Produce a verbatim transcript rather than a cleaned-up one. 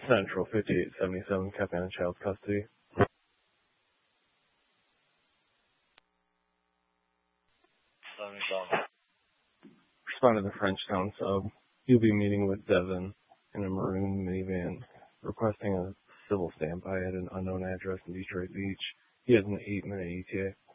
Central fifty-eight seventy-seven, kept in a child's custody. seventy-seven. Respond to the Frenchtown sub. You'll be meeting with Devin in a maroon minivan, requesting a civil standby at an unknown address in Detroit Beach. He has an eight-minute E T A.